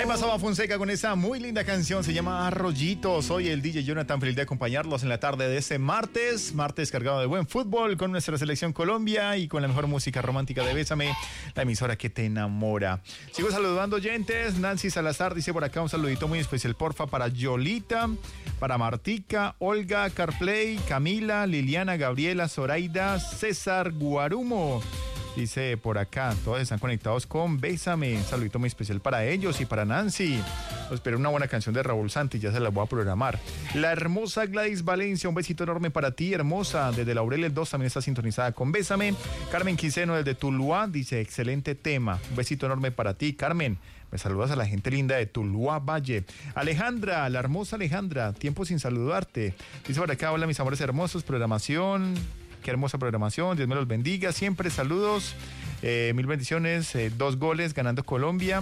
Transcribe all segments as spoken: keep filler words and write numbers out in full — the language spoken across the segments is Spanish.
Ahí pasaba Fonseca con esa muy linda canción, se llama Arroyito. Soy el D J Jonathan, feliz de acompañarlos en la tarde de este martes, martes cargado de buen fútbol con nuestra selección Colombia y con la mejor música romántica de Bésame, la emisora que te enamora. Sigo saludando oyentes. Nancy Salazar dice por acá un saludito muy especial, porfa, para Yolita, para Martica, Olga, Carplay, Camila, Liliana, Gabriela, Zoraida, César, Guarumo. Dice por acá, todos están conectados con Bésame. Un saludito muy especial para ellos y para Nancy. Espero una buena canción de Raúl Santi, ya se la voy a programar. La hermosa Gladys Valencia, un besito enorme para ti, hermosa. Desde Laurel el dos también está sintonizada con Bésame. Carmen Quiseno desde Tuluá dice, excelente tema. Un besito enorme para ti, Carmen. Me saludas a la gente linda de Tuluá Valle. Alejandra, la hermosa Alejandra, tiempo sin saludarte. Dice por acá, hola mis amores hermosos, programación. Qué hermosa programación, Dios me los bendiga, siempre saludos, eh, mil bendiciones, eh, dos goles ganando Colombia,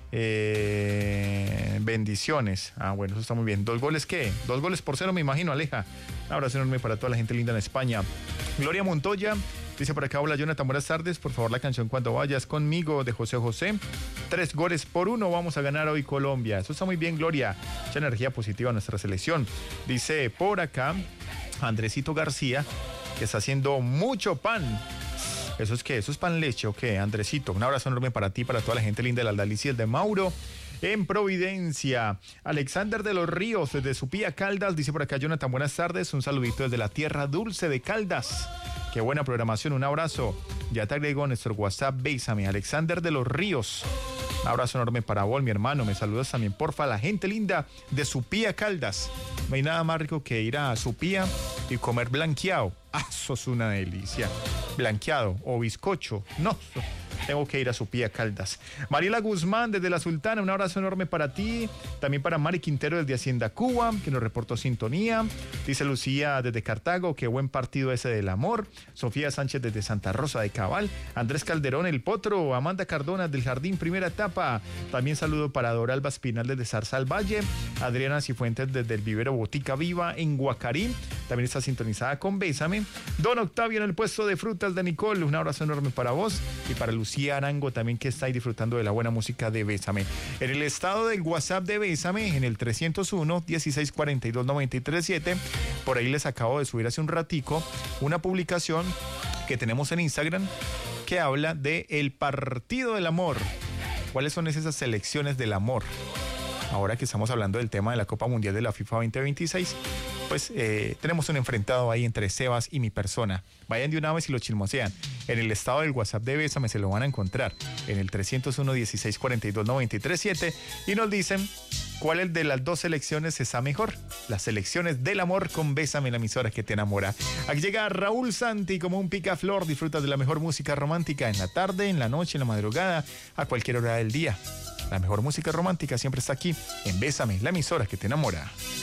eh, bendiciones, ah bueno, eso está muy bien, dos goles ¿qué? Dos goles por cero me imagino, Aleja, un abrazo enorme para toda la gente linda en España. Gloria Montoya, dice por acá, hola Jonathan, buenas tardes, por favor la canción Cuando Vayas Conmigo de José José, tres goles por uno, vamos a ganar hoy Colombia, eso está muy bien Gloria, mucha energía positiva a nuestra selección. Dice por acá, Andresito García, que está haciendo mucho pan. ¿Eso es qué? ¿Eso es pan leche o qué, Andresito? Un abrazo enorme para ti, para toda la gente linda de las Dalicias de Mauro. En Providencia, Alexander de los Ríos, desde Supía, Caldas, dice por acá, Jonathan, buenas tardes. Un saludito desde la tierra dulce de Caldas. Qué buena programación, un abrazo. Ya te agrego nuestro WhatsApp, Bésame, Alexander de los Ríos. Un abrazo enorme para vos, mi hermano. Me saludas también, porfa, la gente linda de Supía, Caldas. No hay nada más rico que ir a Supía y comer blanqueado. Ah, eso es una delicia. Blanqueado o bizcocho. No, tengo que ir a Supía, Caldas. Mariela Guzmán desde La Sultana, un abrazo enorme para ti. También para Mari Quintero desde Hacienda Cuba, que nos reportó sintonía. Dice Lucía desde Cartago, qué buen partido ese del amor. Sofía Sánchez desde Santa Rosa de Cabal. Andrés Calderón, el Potro. Amanda Cardona del Jardín, primera etapa. También saludo para Doralba Espinal desde Zarzal Valle. Adriana Cifuentes desde el Vivero Botica Viva en Guacarí. También está sintonizada con Bésame. Don Octavio en el puesto de frutas de Nicole. Un abrazo enorme para vos y para Lucía Arango también, que está ahí disfrutando de la buena música de Bésame. En el estado del WhatsApp de Bésame, en el trescientos uno, dieciséis cuarenta y dos, noventa y tres siete, por ahí les acabo de subir hace un ratico una publicación que tenemos en Instagram que habla de el partido del amor. ¿Cuáles son esas selecciones del amor? Ahora que estamos hablando del tema de la Copa Mundial de la FIFA veinte veintiséis, pues eh, tenemos un enfrentado ahí entre Sebas y mi persona. Vayan de una vez y lo chismosean. En el estado del WhatsApp de Bésame se lo van a encontrar en el trescientos uno, dieciséis cuarenta y dos, noventa y tres siete y nos dicen cuál de las dos selecciones está mejor. Las selecciones del amor con Bésame, la emisora que te enamora. Aquí llega Raúl Santi como un picaflor. Disfrutas de la mejor música romántica en la tarde, en la noche, en la madrugada, a cualquier hora del día. La mejor música romántica siempre está aquí en Bésame, la emisora que te enamora.